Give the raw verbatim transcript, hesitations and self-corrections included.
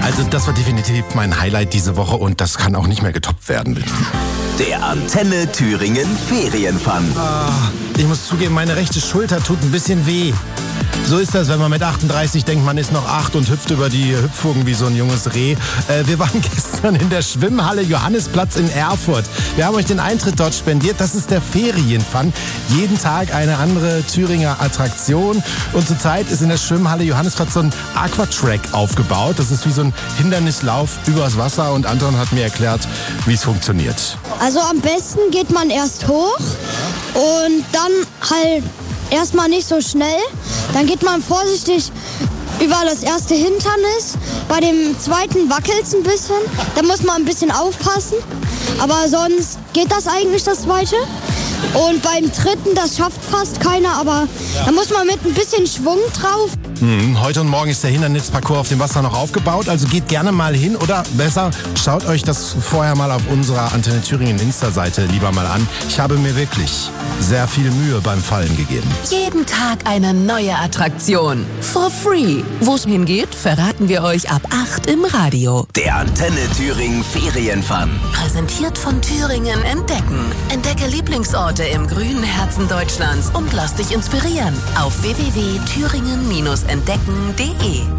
Also das war definitiv mein Highlight diese Woche und das kann auch nicht mehr getoppt werden. Der Antenne Thüringen Ferienfun. Ah, ich muss zugeben, meine rechte Schulter tut ein bisschen weh. So ist das, wenn man mit achtunddreißig denkt, man ist noch acht und hüpft über die Hüpfburgen wie so ein junges Reh. Äh, wir waren gestern in der Schwimmhalle Johannisplatz in Erfurt. Wir haben euch den Eintritt dort spendiert. Das ist der Ferienfun. Jeden Tag eine andere Thüringer Attraktion. Und zurzeit ist in der Schwimmhalle Johannisplatz so ein Aquatrack aufgebaut. Das ist wie so ein Hindernislauf übers Wasser. Und Anton hat mir erklärt, wie es funktioniert. Also am besten geht man erst hoch und dann halt erstmal nicht so schnell. Dann geht man vorsichtig über das erste Hindernis. Bei dem zweiten wackelt es ein bisschen. Da muss man ein bisschen aufpassen. Aber sonst geht das eigentlich, das zweite. Und beim dritten, das schafft fast keiner, aber da muss man mit ein bisschen Schwung drauf. Hm, heute und morgen ist der Hindernisparcours auf dem Wasser noch aufgebaut, also geht gerne mal hin oder besser, schaut euch das vorher mal auf unserer Antenne Thüringen Insta-Seite lieber mal an. Ich habe mir wirklich sehr viel Mühe beim Fallen gegeben. Jeden Tag eine neue Attraktion. For free. Wo es hingeht, verraten wir euch ab acht im Radio. Der Antenne Thüringen Ferienfun. Präsentiert von Thüringen Entdecken. Entdecke Lieblingsorte im grünen Herzen Deutschlands und lass dich inspirieren auf w w w punkt thüringen Bindestrich entdecken punkt de.